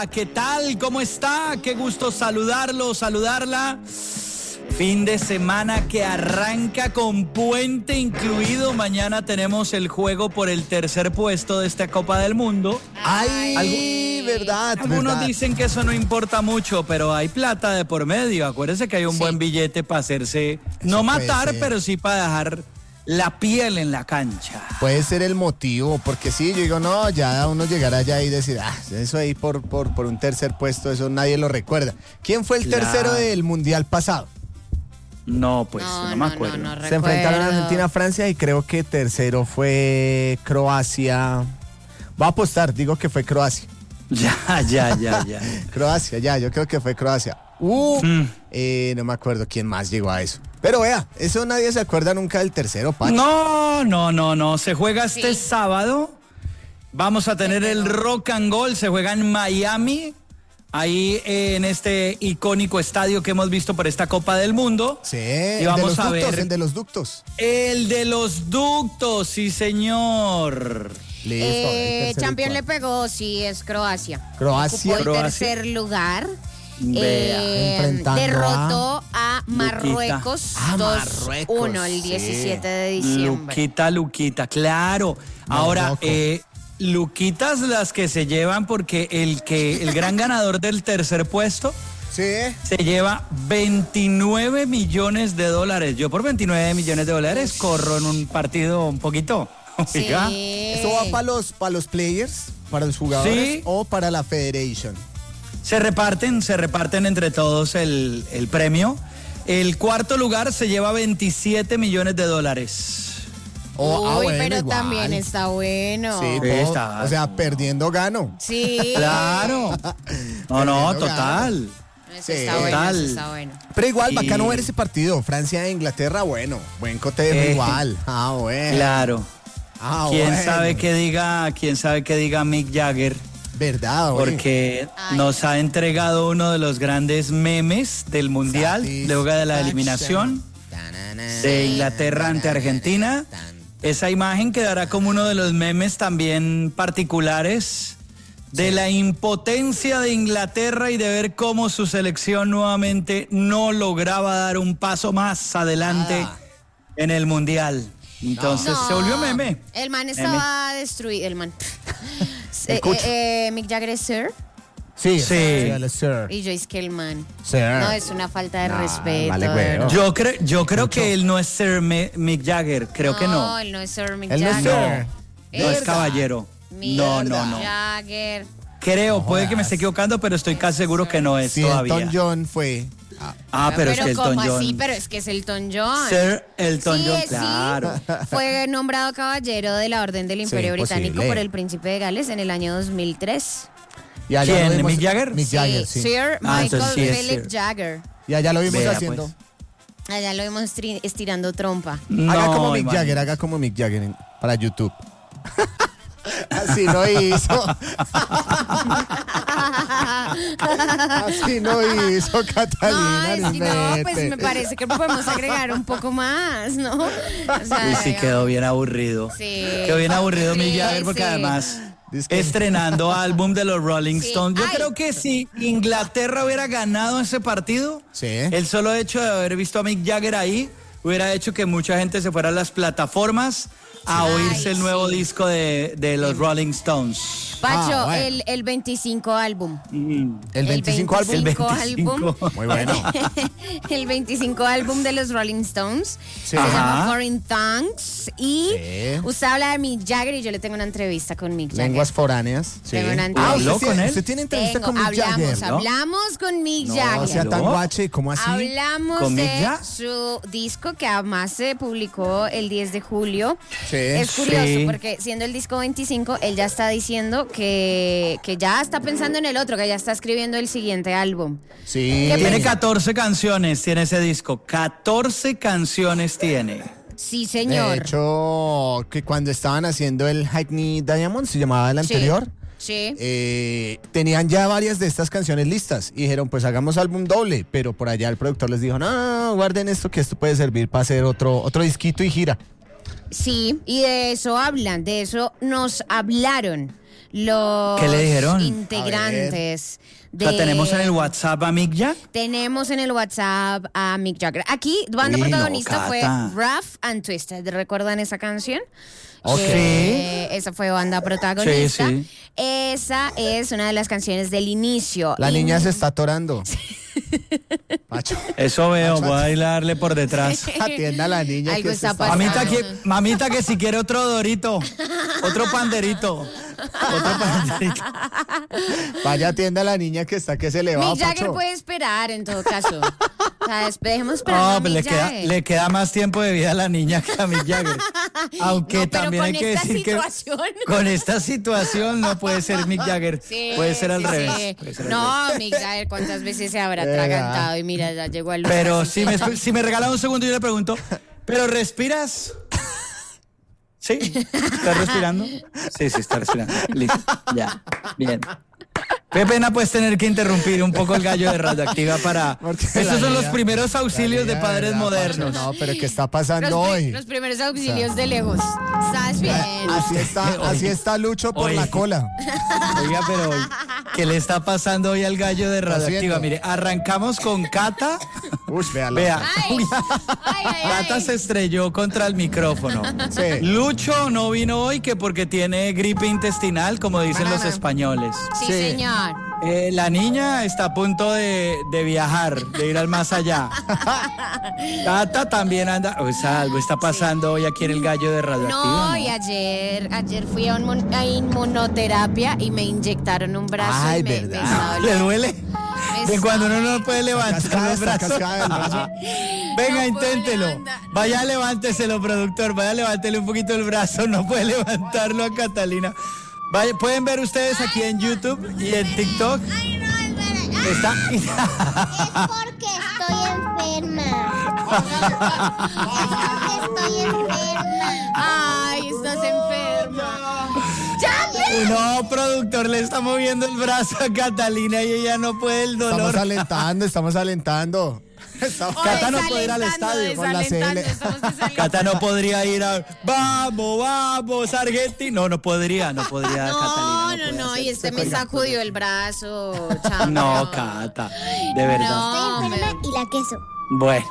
Hola, ¿qué tal? ¿Cómo está? Qué gusto saludarla. Fin de semana que arranca con puente incluido. Mañana tenemos el juego por el tercer puesto de esta Copa del Mundo. Verdad. Algunos dicen que eso no importa mucho, pero hay plata de por medio. Acuérdense que hay un buen billete para hacerse, no matar, pero sí para dejar la piel en la cancha. Puede ser el motivo, porque sí, yo digo, no, ya uno llegará allá y decir, eso ahí por un tercer puesto, eso nadie lo recuerda. ¿Quién fue el tercero del Mundial pasado? No, pues no me acuerdo. No Se enfrentaron a Argentina, Francia, y creo que tercero fue Croacia. Voy a apostar, digo que fue Croacia. Ya. Croacia, yo creo que fue Croacia. No me acuerdo quién más llegó a eso. Pero vea, eso nadie se acuerda nunca del tercero, Pacho. No. Se juega este sábado. Vamos a tener el Rock and Roll. Se juega en Miami. Ahí en este icónico estadio que hemos visto por esta Copa del Mundo. Sí, y vamos a ver el de los ductos. El de los ductos, sí señor. Listo. Champion le pegó, sí, es Croacia. Croacia. Ocupó el tercer lugar. Enfrentando derrotó a Marruecos 2-1 el 17 de diciembre. Luquita, claro. Ahora, Luquitas las que se llevan, porque el gran ganador del tercer puesto se lleva $29 millones. Yo por $29 millones corro en un partido un poquito. Sí. ¿Eso va para los players, para los jugadores o para la Federation? Se reparten entre todos el premio. El cuarto lugar se lleva $27 millones. Bueno, pero igual. También está bueno. Sí, está. O sea, perdiendo gano. Sí. Claro. No, total. Eso está bueno. Pero igual, bacano ver ese partido. Francia e Inglaterra, bueno. Buen cotejo igual. Bueno. Claro. ¿Quién sabe qué diga Mick Jagger? ¿Verdad? Porque nos ha entregado uno de los grandes memes del Mundial, luego de la eliminación de Inglaterra ante Argentina. Esa imagen quedará como uno de los memes también particulares de la impotencia de Inglaterra y de ver cómo su selección nuevamente no lograba dar un paso más adelante en el Mundial. Entonces se volvió meme. El man estaba destruido, el man. Mick Jagger es Sir. Sí. Sir. Y Joyce Kellman. Sir. No, es una falta de respeto. Vale, yo creo que él no es Sir Mick Jagger, creo que no. No, él no es Sir Mick Jagger. No es caballero. No. Jagger. Creo, puede que me esté equivocando, pero estoy casi seguro que no es todavía. Elton John fue. Pero es que Elton John. Así, pero es que es Elton John. Sir Elton John, claro. Fue nombrado caballero de la Orden del Imperio Británico por el Príncipe de Gales en el año 2003. ¿Quién? ¿Mick Jagger? Mick Jagger, sí. Sir Michael Philip Jagger. Y allá lo vimos haciendo. Pues. Allá lo vimos estirando trompa. Haga como Mick Jagger para YouTube. Así no hizo. Así no hizo Catalina. Pues me parece que podemos agregar un poco más, ¿no? O sea, sí, quedó bien aburrido. Sí. Quedó bien aburrido Mick Jagger porque además estrenando álbum de los Rolling Stones. Yo creo que si Inglaterra hubiera ganado ese partido, el solo hecho de haber visto a Mick Jagger ahí hubiera hecho que mucha gente se fuera a las plataformas a oírse el nuevo disco de los Rolling Stones. Pacho, el 25 álbum. ¿El 25 álbum? El 25 álbum. Muy bueno. El 25 álbum de los Rolling Stones. Se llama Foreign Tongues. Y usted habla de Mick Jagger y yo le tengo una entrevista con Mick Jagger. Lenguas foráneas. Tengo una entrevista. ¿Habló con él? ¿Usted tiene entrevista con Mick Jagger? Hablamos con Mick Jagger. No sea tan guache, ¿cómo así? Hablamos de su disco que además se publicó el 10 de julio. Es curioso porque siendo el disco 25, él ya está diciendo que ya está pensando en el otro, que ya está escribiendo el siguiente álbum. Sí. Tiene 14 canciones, tiene ese disco. 14 canciones tiene. Sí, señor. De hecho, que cuando estaban haciendo el Hackney Diamond, se llamaba el anterior. Sí. Tenían ya varias de estas canciones listas y dijeron, pues hagamos álbum doble, pero por allá el productor les dijo, no, guarden esto, que esto puede servir para hacer otro disquito y gira. Sí, y de eso hablan, de eso nos hablaron los ¿Qué le dijeron? integrantes. O sea, ¿tenemos en el WhatsApp a Mick Jagger? Tenemos en el WhatsApp a Mick Jagger. Aquí, banda protagonista fue Rough and Twisted. ¿Recuerdan esa canción? Esa fue banda protagonista. Sí. Esa es una de las canciones del inicio. La niña se está atorando. Pacho. Eso veo, voy a bailarle por detrás. Atienda a la niña. Algo que está pasando. Mamita que si quiere otro dorito, otro panderito. Vaya, atienda a la niña que está que se le va. Mick Jagger puede esperar en todo caso. O sea, dejemos esperar. No, le queda más tiempo de vida a la niña que a Mick Jagger. Aunque también hay que decir que con esta situación no puede ser Mick Jagger. Puede ser al revés. No, Mick Jagger, ¿cuántas veces se habrá atragantado? Y mira, ya llegó al. Pero si me regala un segundo, yo le pregunto, ¿pero respiras? ¿Sí? ¿Estás respirando? Sí, está respirando. Listo. Ya. Bien. Qué pena pues tener que interrumpir un poco el gallo de Radioactiva para... Estos son los primeros auxilios de padres modernos. No, pero ¿qué está pasando hoy? Los primeros auxilios de lejos. ¿Estás bien? Así está Lucho por la cola. Oiga, pero ¿qué le está pasando hoy al gallo de Radioactiva? Mire, arrancamos con Cata. Véala. Vea. Cata se estrelló contra el micrófono. Sí. Lucho no vino hoy que porque tiene gripe intestinal, como dicen los españoles. Sí, señor. La niña está a punto de viajar, de ir al más allá. Cata también anda. O sea, algo está pasando hoy aquí en el gallo de Radioactiva. No, y ayer fui a inmunoterapia y me inyectaron un brazo. Ay, y ¿verdad? ¿Le duele? De cuando uno no puede levantar los brazos. Venga, no inténtelo. Vaya, levánteselo, productor. Vaya, levántele un poquito el brazo. No puede levantarlo a Catalina. Vaya, pueden ver ustedes aquí en YouTube y en TikTok. Ay, no, espera. Está. Es porque estoy enferma. Es porque estoy enferma. Ay, estás enferma. ¡Ya! No, productor, le está moviendo el brazo a Catalina y ella no puede el dolor. Estamos alentando. Cata no puede ir al estadio con la CL. Cata no podría ir a... Vamos, Argentina. No podría, Catalina. No, y me sacudió el brazo, chamo. No, Cata, de verdad. No, estoy enferma y la queso. Bueno.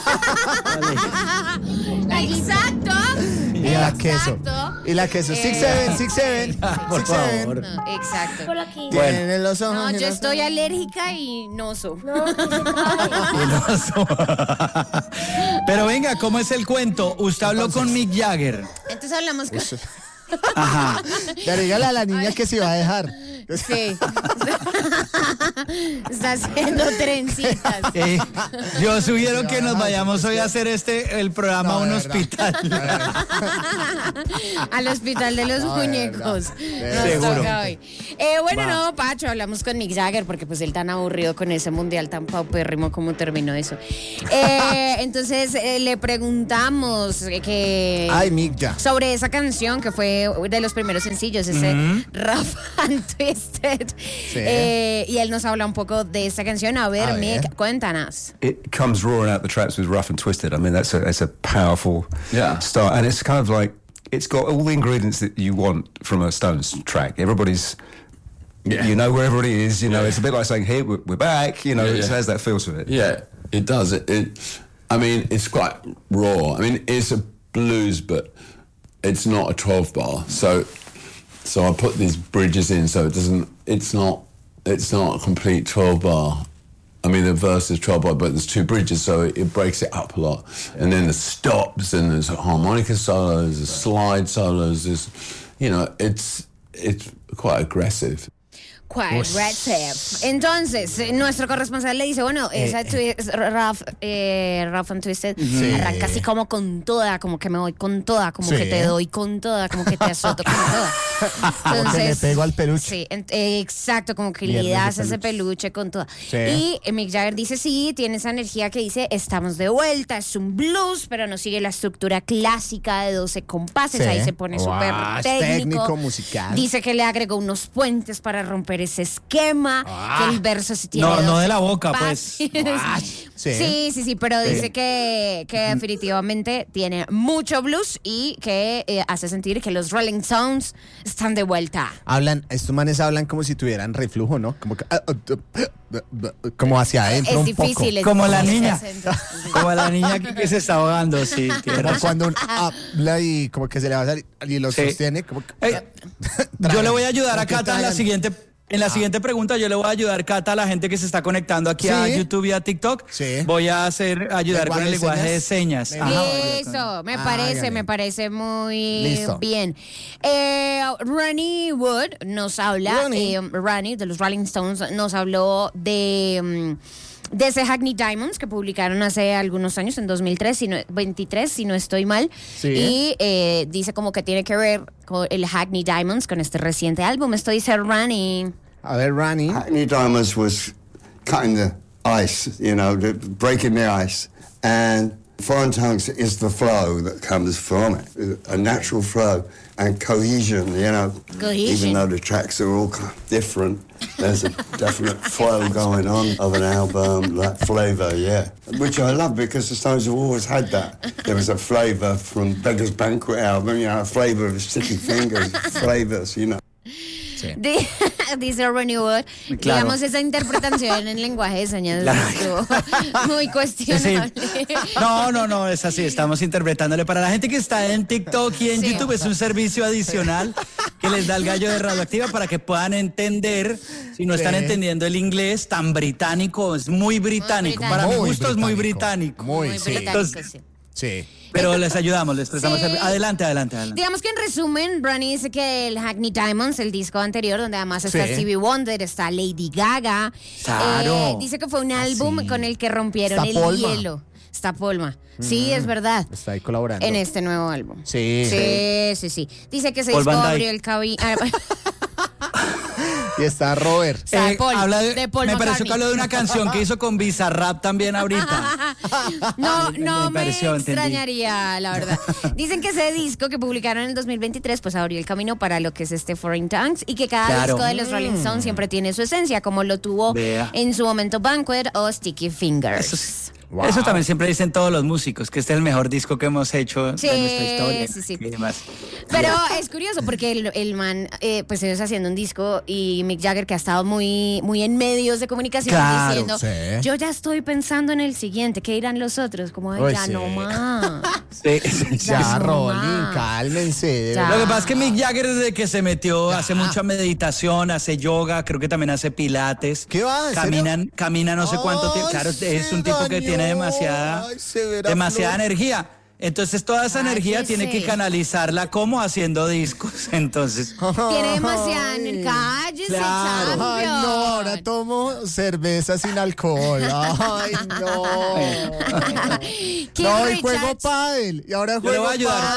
Exacto. Y la queso. 6-7. Por favor. No, exacto. Por aquí. Tienen los ojos. No, yo estoy alérgica y noso. No, Pero venga, ¿cómo es el cuento? Usted habló con Mick Jagger. Entonces hablamos con... Ajá. Pero dígale a la niña que se va a dejar. Sí. Está haciendo trencitas. Yo sugiero que nos vayamos hoy a hacer el programa a un hospital. Al hospital de los muñecos. Seguro. No, Pacho, hablamos con Mick Jagger porque pues él tan aburrido con ese mundial tan paupérrimo como terminó eso. Entonces le preguntamos Mick ya. sobre esa canción que fue de los primeros sencillos, ese Rough and Twisted. Sí. Y él nos habla un poco de esta canción. A ver, Mick, cuéntanos. It comes roaring out the traps with Rough and Twisted. I mean, that's a powerful start. And it's kind of like, it's got all the ingredients that you want from a Stones track. Everybody's, you know where everybody is, you know, it's a bit like saying, hey, we're back, you know, it has that feel to it. Yeah, it does. I mean, it's quite raw. I mean, it's a blues, but it's not a 12 bar. So I put these bridges in so it's not a complete 12 bar. I mean, the verse is 12 bar, but there's two bridges, so it breaks it up a lot. And then there's stops, and there's harmonica solos, there's slide solos, there's, you know, it's quite aggressive. Entonces, nuestro corresponsal le dice, bueno, esa Rough and Twisted arranca así como con toda, como que me voy con toda, como que te doy con toda, como que te azoto con toda. Entonces, como que le pego al peluche. Sí, exacto, como que le das ese peluche con toda. Sí. Y Mick Jagger dice, sí, tiene esa energía que dice, estamos de vuelta, es un blues, pero no sigue la estructura clásica de 12 compases, ahí se pone súper técnico musical. Dice que le agregó unos puentes para romper ese esquema, que el verso sí tiene no de la boca, pues. Sí, pero dice que definitivamente tiene mucho blues y que hace sentir que los Rolling Stones están de vuelta. Estos manes hablan como si tuvieran reflujo, ¿no? Como hacia adentro es un poco. difícil. Como la niña. Como la niña que se está ahogando, sí. Como cuando habla y como que se le va a salir y lo sostiene. Como yo le voy a ayudar a Cata en la siguiente pregunta. Yo le voy a ayudar, Cata, a la gente que se está conectando aquí a YouTube y a TikTok. Sí. Voy a ayudar con el lenguaje de señas. Listo, me parece muy bien. Ronnie Wood nos habla, Ronnie de los Rolling Stones nos habló de ese Hackney Diamonds que publicaron hace algunos años, en 2023, si no estoy mal. Sí. Y dice como que tiene que ver con el Hackney Diamonds, con este reciente álbum. Esto dice Ronnie. A ver, Ronnie. Hackney Diamonds was cutting the ice, breaking the ice. And Foreign Tongues is the flow that comes from it, a natural flow and cohesion, Even though the tracks are all different, there's a definite flow going on of an album, that flavour, which I love because the Stones have always had that. There was a flavour from Beggar's Banquet album, a flavour of Sticky Fingers, flavours, Sí. Dice Ronnie Wood, digamos, esa interpretación en lenguaje de señas muy cuestionable. Sí. No, es así, estamos interpretándole. Para la gente que está en TikTok y en YouTube, es un servicio adicional que les da el gallo de Radioactiva para que puedan entender, si no están entendiendo el inglés tan británico, es muy británico. Para mi gusto es muy británico. Muy británico, entonces, sí. Pero les ayudamos, les prestamos Adelante. Digamos que en resumen, Ronnie dice que el Hackney Diamonds, el disco anterior, donde además está Stevie Wonder, está Lady Gaga. Claro. Dice que fue un álbum con el que rompieron el hielo. Está Polma. Sí, es verdad. Está ahí colaborando. En este nuevo álbum. Sí. Dice que ese disco abrió el camino. Y está Robert. Habla de Paul me pareció que habló de una canción que hizo con Bizarrap también ahorita. No me extrañaría, la verdad. Dicen que ese disco que publicaron en el 2023 pues abrió el camino para lo que es este Foreign Tongues y que cada disco de los Rolling Stones siempre tiene su esencia, como lo tuvo en su momento Banquet o Sticky Fingers. Eso también siempre dicen todos los músicos, que este es el mejor disco que hemos hecho de nuestra historia. Sí. Pero es curioso porque el man, pues ellos haciendo un disco y Mick Jagger, que ha estado muy, muy en medios de comunicación diciendo, yo ya estoy pensando en el siguiente, ¿qué dirán los otros? Como, ya no más. Ya, Rolling, cálmense. Lo que pasa es que Mick Jagger, desde que se metió, hace mucha meditación, hace yoga, creo que también hace pilates. ¿Qué va? Camina no sé cuánto tiempo. Claro, es un tipo que tiene demasiada energía. Entonces toda esa energía tiene que canalizarla como haciendo discos. Entonces tiene demasiada cállese, claro. Ay, no, ahora tomo cerveza sin alcohol. Ay, no. No, y juego pádel. Y ahora juego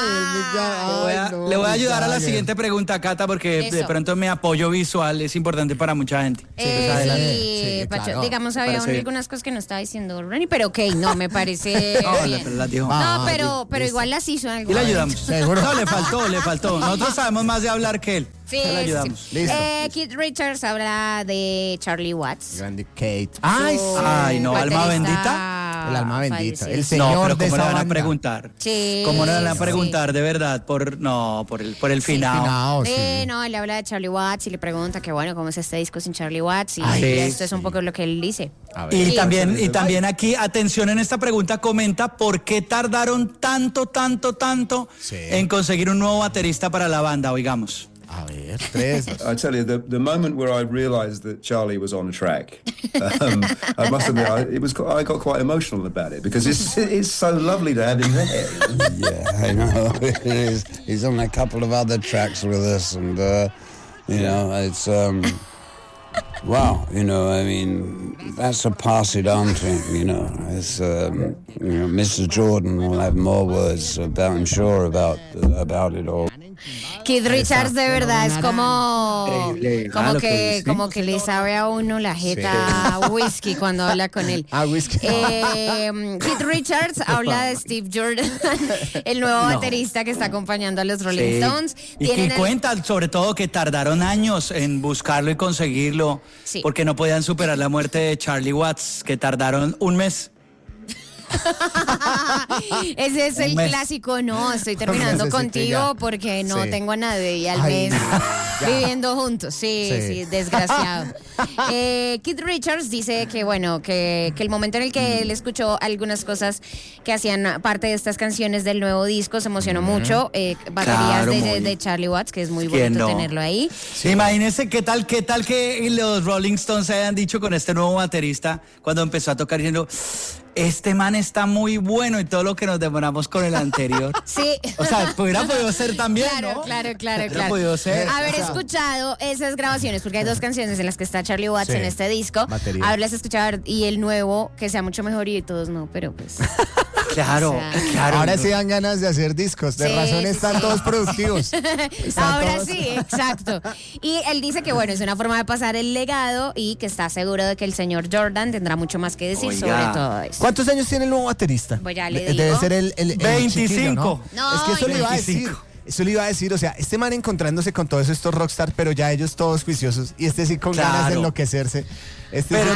le voy a ayudar a la siguiente pregunta, Cata, porque de pronto mi apoyo visual es importante para mucha gente. Sí, Pacho, claro. Digamos, había algunas cosas que no estaba diciendo Ronnie, pero ok, no, me parece bien. Pero las dijo. No, pero igual las hizo en algo. Y le ayudamos. ¿Seguro? No, le faltó. Nosotros sabemos más de hablar que él. Sí, le ayudamos. Sí. Listo. Keith Richards habla de Charlie Watts. Grande Kate. Ay, no, alma bendita. El alma bendita. El señor. No, pero ¿cómo le van a preguntar? Sí. ¿Cómo le van a preguntar de verdad? Por el final. No, él habla de Charlie Watts y le pregunta que bueno, ¿cómo es este disco sin Charlie Watts? Y esto es un poco lo que él dice. Y también aquí, atención en esta pregunta, comenta por qué tardaron tanto en conseguir un nuevo baterista para la banda, oigamos. A ver, 3. I tell you, the moment where I realised that Charlie was on track, I must admit, I got quite emotional about it because it's so lovely to have him there. Yeah, I know it is. He's on a couple of other tracks with us, and it's wow. I mean, that's a pass it on thing. It's Mr. Jordan will have more words about, I'm sure, about it all. Keith Richards de verdad es como que le sabe a uno la jeta a whisky cuando habla con él. Whisky. Keith Richards habla de Steve Jordan, el nuevo baterista que está acompañando a los Rolling Stones. Y que cuentan sobre todo que tardaron años en buscarlo y conseguirlo, porque no podían superar la muerte de Charlie Watts, que tardaron un mes. Ese es el clásico, no, estoy terminando contigo porque no tengo a nadie y al mes viviendo juntos, sí, desgraciado. Keith Richards dice que bueno, que el momento en el que él escuchó algunas cosas que hacían parte de estas canciones del nuevo disco se emocionó mucho, baterías de Charlie Watts, que es muy bonito tenerlo ahí. Imagínense qué tal que los Rolling Stones se hayan dicho con este nuevo baterista cuando empezó a tocar diciendo: este man está muy bueno, y todo lo que nos demoramos con el anterior. Sí. O sea, hubiera podido ser también, ¿no? Claro. Hubiera podido ser. Haber escuchado esas grabaciones, porque hay 2 canciones en las que está Charlie Watts en este disco. Haberlas escuchado y el nuevo, que sea mucho mejor, y todos no, pero pues... Claro. Ahora sí dan ganas de hacer discos. De razón están todos productivos. Ahora sí, exacto. Y él dice que bueno, es una forma de pasar el legado y que está seguro de que el señor Jordan tendrá mucho más que decir sobre todo eso. ¿Cuántos años tiene el nuevo baterista? Pues ya le digo. Debe ser el 25. chiquillo, ¿no? No, es que eso 25. le iba a decir. Eso le iba a decir, o sea, este man encontrándose con todos estos rockstars, pero ya ellos todos juiciosos, y este sí con ganas de enloquecerse. Pero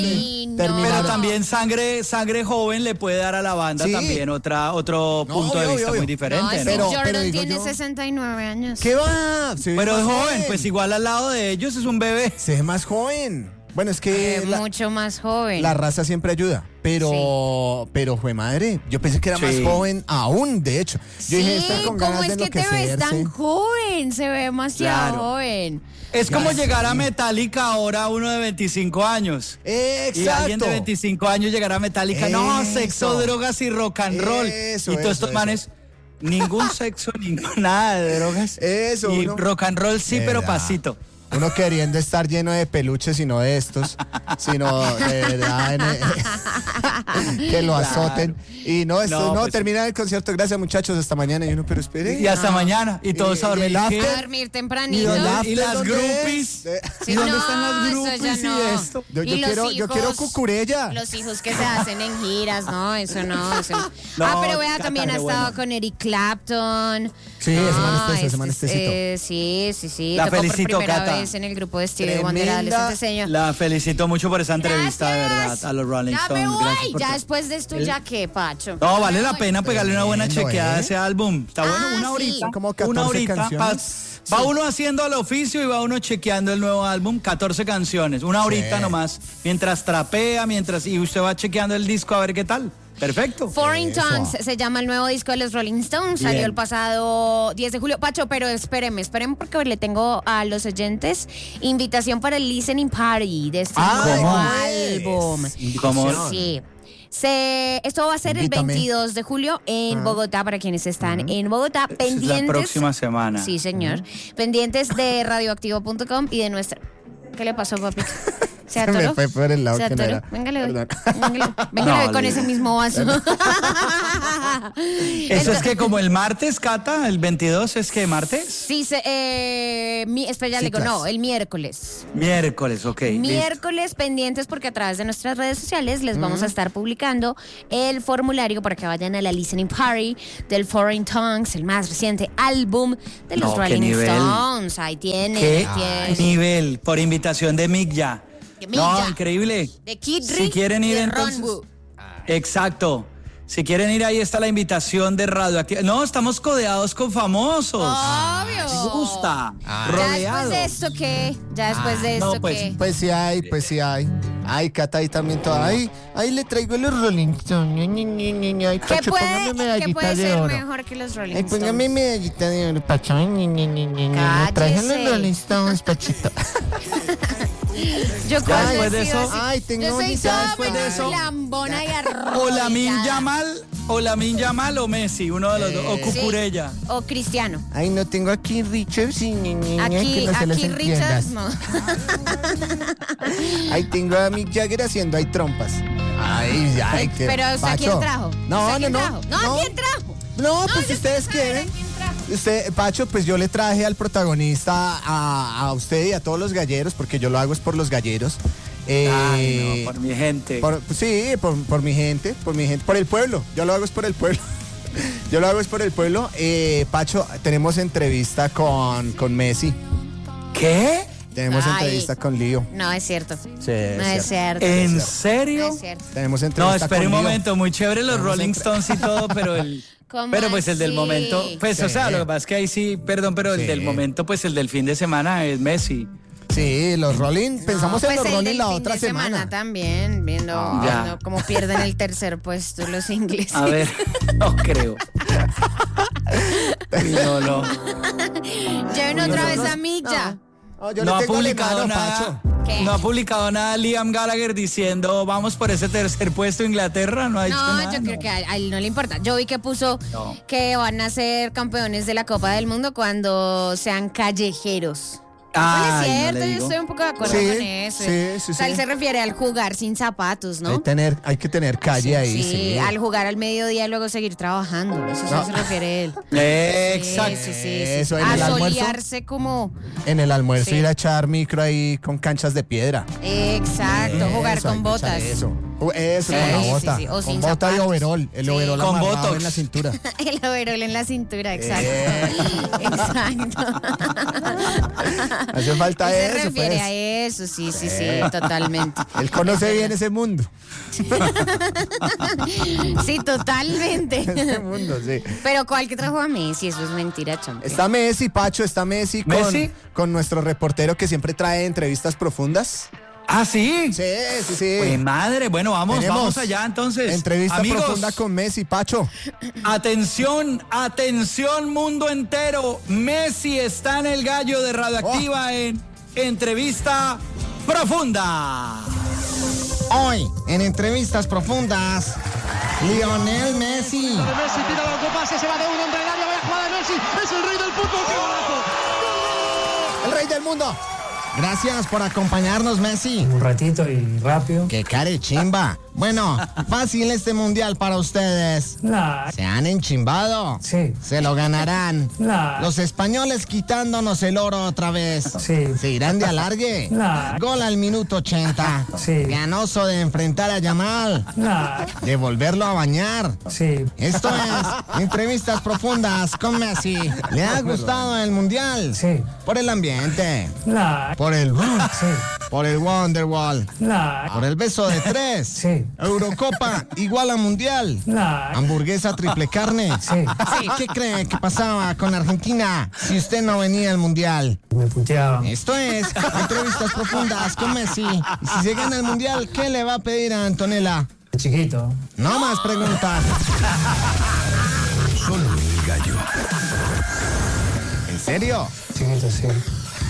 también sangre joven le puede dar a la banda también otro punto de vista muy diferente. No, Jordan tiene 69 años. ¿Qué va? Pero es joven, pues igual al lado de ellos es un bebé. Se ve más joven. Bueno, es que mucho más joven. La raza siempre ayuda, pero fue madre. Yo pensé que era más joven aún, de hecho. Yo dije, está con ganas ¿cómo es que te ves tan joven? Se ve demasiado joven. Es como llegar a Metallica ahora uno de 25 años. Exacto. Y alguien de 25 años llegará a Metallica. No, sexo, drogas y rock and roll. Y todos estos manes, ningún sexo, nada de drogas. Y rock and roll sí, pero pasito. Uno queriendo estar lleno de peluches y no de estos, sino de verdad que lo azoten. Y pues, termina el concierto. Gracias, muchachos, hasta mañana. Y uno, pero espere. Y hasta mañana. Y todos a dormir. A dormir tempranito. Y las groupies. ¿Y dónde están las groupies y esto? Yo quiero cucurella. Los hijos que se hacen en giras, no, eso no. Pero vea, también ha estado con Eric Clapton. Sí, ese man estecito. Sí. La tocó felicito, por primera Cata. vez en el grupo de Stevie Wonder, adolescente señor. La felicito mucho por esa entrevista, de verdad, a los Rolling Stones. Ya me voy. Ya después de esto, ¿ya qué, Pacho? No, vale la pena pegarle una buena chequeada a ese álbum. Está bueno, una horita. Como 14 canciones. Va uno haciendo al oficio y va uno chequeando el nuevo álbum, 14 canciones, una horita nomás, mientras trapea, y usted va chequeando el disco a ver qué tal. Perfecto. Foreign Tongues se llama el nuevo disco de los Rolling Stones. Salió el pasado 10 de julio. Pacho, pero espérenme porque le tengo a los oyentes invitación para el listening party de este nuevo álbum. ¿Cómo? Sí. Esto va a ser el 22 de julio en Bogotá, para quienes están en Bogotá. Pendientes. Es la próxima semana. Sí, señor. Pendientes de radioactivo.com y de nuestra... ¿Qué le pasó, papi? ¿Se atoró? Me fue por el lado que no era. Véngale con ese mismo vaso. Eso es que como el martes, Cata, el 22, ¿es que martes? Sí, espera, el miércoles. Miércoles, ok. Miércoles, pendientes, porque a través de nuestras redes sociales les vamos a estar publicando el formulario para que vayan a la listening party del Foreign Tongues, el más reciente álbum de los Rolling Stones. Ahí tiene. ¿Qué nivel? Por invitación de Mick Ya. No, increíble. De Kid Rick, si quieren ir, de entonces, Ron Wu. Exacto. Si quieren ir, ahí está la invitación de Radioactiva. No, estamos codeados con famosos. Obvio. Me gusta. Ya después de esto, ¿qué? Pues sí hay. Ay, Cata, ahí también todo. Ahí le traigo los Rolling Stones. Ay, Pacho, póngame medallita ¿Qué puede de ser oro. mejor que los Rolling Stones? Póngame medallita de oro, Pacho. Me traje los Rolling Stones, Pachito. Yo después de eso, yo soy después de eso, lambona y arrollada. O Lamine Yamal o Messi, uno de los dos, o Cucurella. Sí. O Cristiano. Ay, no tengo aquí Richards y Aquí Richards no. Ahí tengo a Mick Jagger haciendo trompas. Ay, qué Pero ¿a quién trajo? No, ¿quién trajo? No, pues ustedes quieren. ¿Quién trajo? Usted, Pacho, pues yo le traje al protagonista a usted y a todos los galleros, porque yo lo hago es por los galleros. Ay, no, por mi gente. Por mi gente, por el pueblo. Yo lo hago es por el pueblo. Pacho, tenemos entrevista con Messi. ¿Qué? Tenemos entrevista con Lío. No, es cierto. Sí, no es cierto. ¿En serio? No es cierto. Tenemos entrevista. No, espere un con momento, muy chévere los Rolling Stones y todo, pero pues el del momento, pues sí. O sea, lo que pasa es que ahí sí, perdón, pero el del momento, pues el del fin de semana es Messi. Sí, los Rolling, pensamos en los Rolling la otra semana. También, viendo cómo pierden el tercer puesto los ingleses. A ver, no creo. No. Lleven otra vez a Milla. No ha publicado nada. ¿Qué? No ha publicado nada Liam Gallagher diciendo vamos por ese tercer puesto Inglaterra. No ha dicho nada. Yo creo que a él no le importa. Yo vi que puso que van a ser campeones de la Copa del Mundo cuando sean callejeros. Bueno, es cierto, yo estoy un poco de acuerdo con eso. Sí. O sea, él se refiere al jugar sin zapatos, ¿no? Hay que tener calle ahí. Sí, al jugar al mediodía y luego seguir trabajando. Eso se refiere él. Exacto. Sí. Eso, en a el almuerzo. solearse como... En el almuerzo ir a echar micro ahí con canchas de piedra. Exacto, jugar con botas. Eso, con la bota. O con sin bota zapatos. y overol. El overol con amarrado botox en la cintura. El overol en la cintura, exacto. Exacto. Hace falta Se eso, refiere pues. a eso, sí, totalmente. Él conoce bien ese mundo. Sí, totalmente. Ese mundo, sí. Pero ¿cuál que trajo a Messi? Eso es mentira, champion. Está Messi, Pacho, está Messi con nuestro reportero que siempre trae entrevistas profundas. ¿Ah, sí? Sí. Pues madre, bueno, vamos allá entonces. Entrevista amigos, profunda con Messi, Pacho. Atención, mundo entero. Messi está en el gallo de Radioactiva en Entrevista Profunda. Hoy, en Entrevistas Profundas, Lionel Messi. Messi tira el autopase, se va de uno entre el área, vaya jugada de Messi, es el rey del fútbol, ¡qué golazo! El rey del mundo. Gracias por acompañarnos, Messi. Un ratito y rápido. ¡Qué carechimba! Bueno, fácil este mundial para ustedes. Nah. ¿Se han enchimbado? Sí. ¿Se lo ganarán? Nah. Los españoles quitándonos el oro otra vez. Sí. ¿Se irán de alargue? Nah. Gol al minuto 80. Sí. Ganoso de enfrentar a Yamal. Nah. De volverlo a bañar. Sí. Esto es Entrevistas Profundas con Messi. ¿Le ha gustado el mundial? Sí. Por el ambiente. Nah. Por el... Sí. Por el Wonderwall. Nah. Por el beso de 3. Sí. Eurocopa igual a mundial. Nah. Hamburguesa triple carne. Sí. ¿Qué cree que pasaba con Argentina si usted no venía al mundial? Me puteaban. Esto es Entrevistas Profundas con Messi. Y si se gana el mundial, ¿qué le va a pedir a Antonella? Chiquito. No más preguntas. Solo el gallo. ¿En serio? Chiquito, sí.